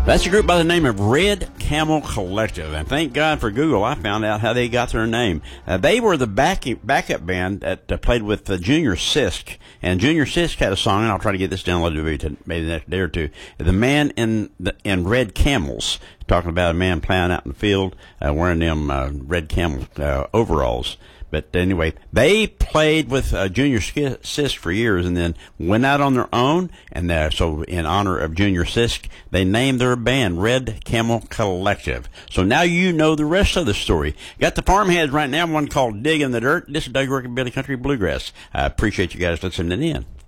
That's a group by the name of Red Camel Collective, and thank God for Google, I found out how they got their name. They were the backup band that played with Junior Sisk, and Junior Sisk had a song, and I'll try to get this downloaded maybe the next day or two. The Man in Red Camels, talking about a man plowing out in the field wearing them red camel overalls. But anyway, they played with Junior Sisk for years and then went out on their own. And so in honor of Junior Sisk, they named their band Red Camel Collective. So now you know the rest of the story. Got the Farmheads right now, one called Dig in the Dirt. This is Doug Rockabilly Country Bluegrass. I appreciate you guys listening in.